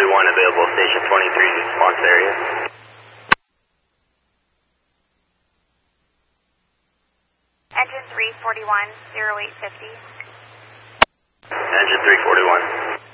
available, station 23, response area. Engine 341, 0850. Engine 341.